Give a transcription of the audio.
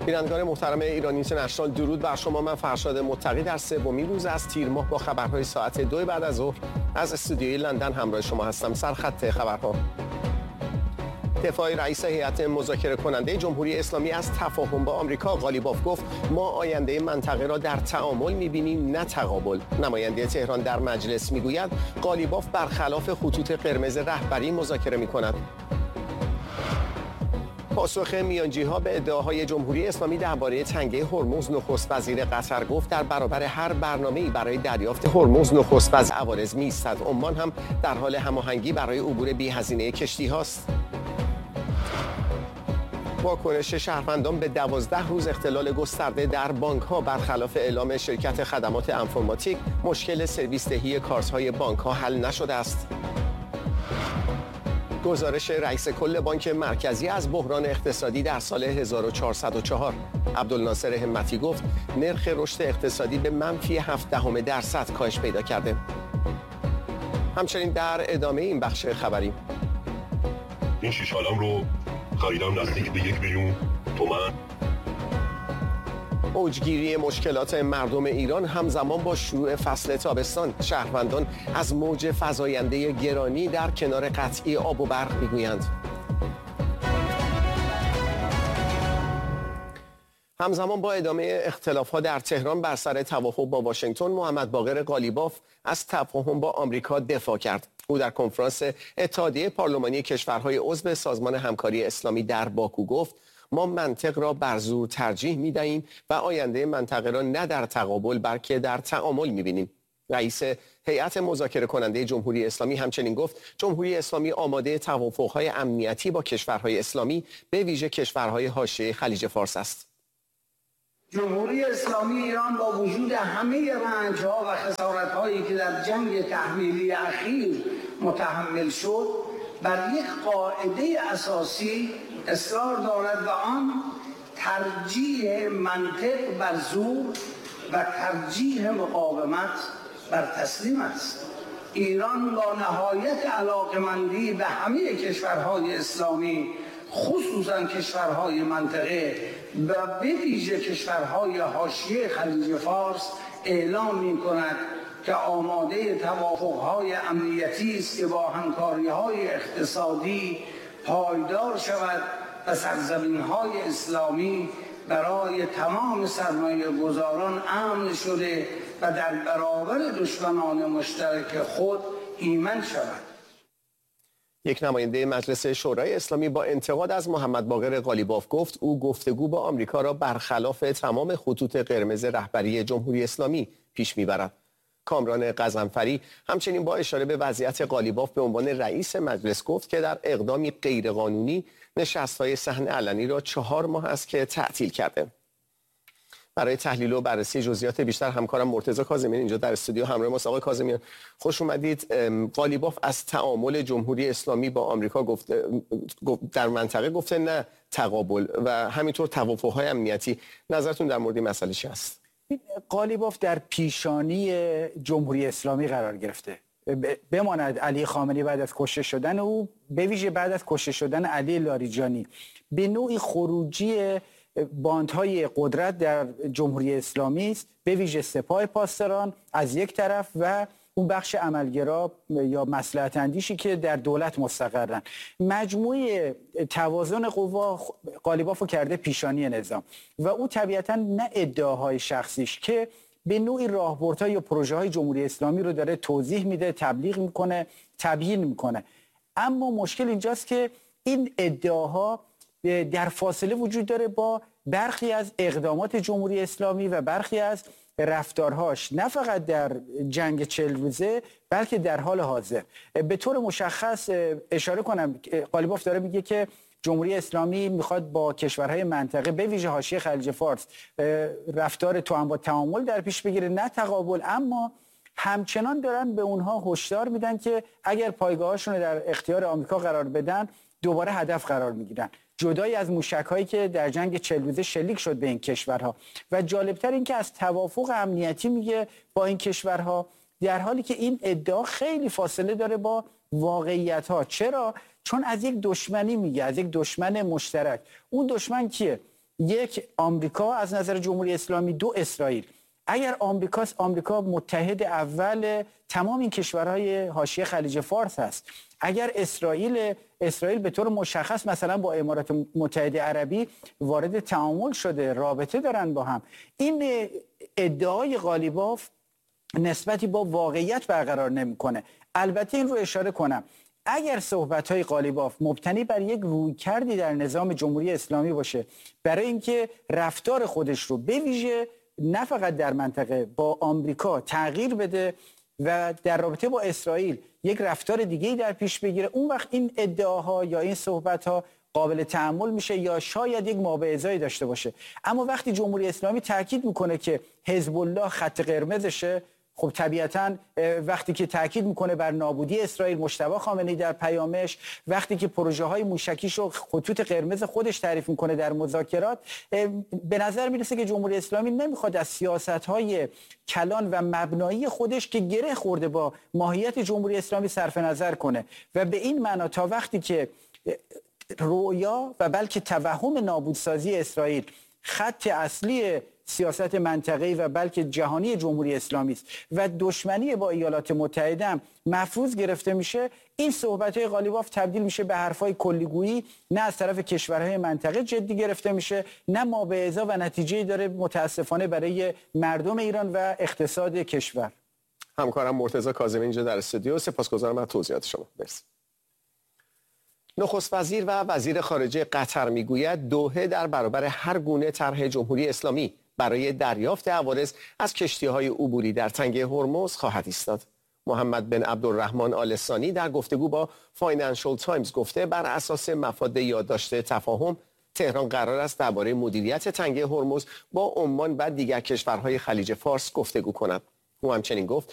بینندگان محترم ایران اینترنشنال، درود بر شما. من فرشاد متقی در سومین روز از تیر ماه با خبرهای ساعت 2 بعد از ظهر از استودیوی لندن همراه شما هستم. سرخط خبرها: دفاع رئیس هیئت مذاکره کننده جمهوری اسلامی از تفاهم با آمریکا. قالیباف گفت ما آینده منطقه را در تعامل می‌بینیم نه تقابل. نماینده تهران در مجلس میگوید قالیباف برخلاف خطوط قرمز رهبری مذاکره می‌کند. پاسخ میانجی‌ها به ادعاهای جمهوری اسلامی درباره تنگه هرمز. نخست وزیر قطر گفت در برابر هر برنامه‌ای برای دریافت هرمز نخست وزیر عوارض می‌ایستد. عمان هم در حال هماهنگی برای عبور بی‌هزینه کشتی‌هاست. واکنش شهروندان به 12 روز اختلال گسترده در بانک‌ها. برخلاف اعلام شرکت خدمات انفرماتیک، مشکل سرویس دهی کارت‌های بانک‌ها حل نشده است. گزارش رئیس کل بانک مرکزی از بحران اقتصادی در سال 1404. عبدالناصر همتی گفت نرخ رشد اقتصادی به -0.7% کاهش پیدا کرده. همچنین در ادامه این بخش خبری: این شیش عالم رو خریدم نزدیک به 1 میلیون تومان. اوجگیری مشکلات مردم ایران همزمان با شروع فصل تابستان. شهروندان از موج فزاینده گرانی در کنار قطعی آب و برق میگویند. همزمان با ادامه اختلافات در تهران بر سر توافق با واشنگتن، محمد باقر قالیباف از تفاهم با آمریکا دفاع کرد. او در کنفرانس اتحادیه پارلمانی کشورهای عضو سازمان همکاری اسلامی در باکو گفت ما منطق را بر زور ترجیح می‌دهیم و آینده منطقه را نه در تقابل بلکه در تعامل می‌بینیم. رئیس هیئت مذاکره کننده جمهوری اسلامی همچنین گفت جمهوری اسلامی آماده توافق‌های امنیتی با کشورهای اسلامی به ویژه کشورهای حاشیه خلیج فارس است. جمهوری اسلامی ایران با وجود همه رنج‌ها و خسارت‌هایی که در جنگ تحمیلی اخیر متحمل شد، بر یک قاعده اساسی اصرار دارد و آن ترجیح منطق بر زور و ترجیح مقاومت بر تسلیم است. ایران با نهایت علاقه‌مندی به همه کشورهای اسلامی، خصوصا کشورهای منطقه و به ویژه کشورهای حاشیه خلیج فارس اعلام می‌کند که آماده توافق‌های امنیتی است که با همکاری‌های اقتصادی پایدار شود و سرزمین‌های اسلامی برای تمام سرمایه‌گذاران امن شده و در برابر دشمنان مشترک خود ایمن شود. یک نماینده مجلس شورای اسلامی با انتقاد از محمد باقر قالیباف گفت او گفتگو با آمریکا را برخلاف تمام خطوط قرمز رهبری جمهوری اسلامی پیش میبرد. کامران غضنفری همچنین با اشاره به وضعیت قالیباف به عنوان رئیس مجلس گفت که در اقدامی غیرقانونی نشست‌های صحن علنی را 4 ماه است که تعطیل کرده. برای تحلیل و بررسی جزئیات بیشتر همکارم مرتضی کاظمیان اینجا در استودیو همراه ماست. آقای کاظمیان خوش اومدید. قالیباف از تعامل جمهوری اسلامی با آمریکا گفته در منطقه گفته نه تقابل و همینطور توافق‌های امنیتی. نظرتون در مورد این مسئله چی است؟ قالیباف در پیشانی جمهوری اسلامی قرار گرفته. بماند علی خامنه‌ای بعد از کشته شدن او، به ویژه بعد از کشته شدن علی لاریجانی، به نوعی خروجی باندهای قدرت در جمهوری اسلامی است، به ویژه سپاه پاسداران از یک طرف و اون بخش عملگرا یا مصلحت اندیشی که در دولت مستقرن. مجموعه توازن قوا قالیبافو کرده پیشانی نظام و او طبیعتا نه ادعاهای شخصیش که به نوعی راهبردها یا پروژه های جمهوری اسلامی رو داره توضیح میده، تبلیغ میکنه، تبیین میکنه. اما مشکل اینجاست که این ادعاها در فاصله وجود داره با برخی از اقدامات جمهوری اسلامی و برخی از رفتارهاش، نه فقط در جنگ 40 روزه بلکه در حال حاضر. به طور مشخص اشاره کنم قالیباف داره میگه که جمهوری اسلامی میخواد با کشورهای منطقه به ویژه حاشیه خلیج فارس رفتار توأم با تعامل در پیش بگیره نه تقابل، اما همچنان دارن به اونها هشدار میدن که اگر پایگاهاشون رو در اختیار آمریکا قرار بدن دوباره هدف قرار میگیرن، جدای از موشک‌هایی که در جنگ 40 روزه شلیک شد به این کشورها. و جالبتر این که از توافق امنیتی میگه با این کشورها، در حالی که این ادعا خیلی فاصله داره با واقعیت‌ها. چرا؟ چون از یک دشمنی میگه، از یک دشمن مشترک. اون دشمن کیه؟ یک آمریکا از نظر جمهوری اسلامی، دو اسرائیل. اگر آمریکا متحد اول تمام این کشورهای حاشیه خلیج فارس هست. اگر اسرائیل به طور مشخص مثلا با امارات متحده عربی وارد تعامل شده، رابطه دارن با هم، این ادعای قالیباف نسبتی با واقعیت برقرار نمیکنه. البته این رو اشاره کنم، اگر صحبت‌های قالیباف مبتنی بر یک رویکردی در نظام جمهوری اسلامی باشه برای اینکه رفتار خودش رو به ویژه نه فقط در منطقه با آمریکا تغییر بده و در رابطه با اسرائیل یک رفتار دیگه‌ای در پیش بگیره، اون وقت این ادعاها یا این صحبت‌ها قابل تأمل میشه یا شاید یک مابعضایی داشته باشه. اما وقتی جمهوری اسلامی تاکید میکنه که حزب الله خط قرمزشه، خب طبیعتاً وقتی که تاکید میکنه بر نابودی اسرائیل، مجتبی خامنه‌ای در پیامش وقتی که پروژه های موشکیشو خطوط قرمز خودش تعریف میکنه در مذاکرات، به نظر میرسه که جمهوری اسلامی نمیخواد از سیاست‌های کلان و مبنایی خودش که گره خورده با ماهیت جمهوری اسلامی صرف نظر کنه و به این معنا تا وقتی که رؤیا و بلکه توهم نابودسازی اسرائیل خط اصلی سیاست منطقه‌ای و بلکه جهانی جمهوری اسلامی است و دشمنی با ایالات متحده هم مفروض گرفته میشه، این صحبت‌های قالیباف تبدیل میشه به حرفای کلیگویی، نه از طرف کشورهای منطقه جدی گرفته میشه، نه مابعضا و نتیجه‌ای داره متاسفانه برای مردم ایران و اقتصاد کشور. همکارم مرتضی کاظمی اینجا در استودیو، سپاسگزارم از توضیحات شما. مرسی. نخست وزیر و وزیر خارجه قطر میگوید دوحه در برابر هر گونه طرح جمهوری اسلامی برای دریافت عوارض از کشتی‌های عبوری در تنگه هرمز خواهد ایستاد. محمد بن عبدالرحمن آل ثانی در گفتگو با فاینانشال تایمز گفته بر اساس مفاد یادداشت تفاهم تهران قرار است درباره مدیریت تنگه هرمز با عمان و دیگر کشورهای خلیج فارس گفتگو کند. او همچنین گفت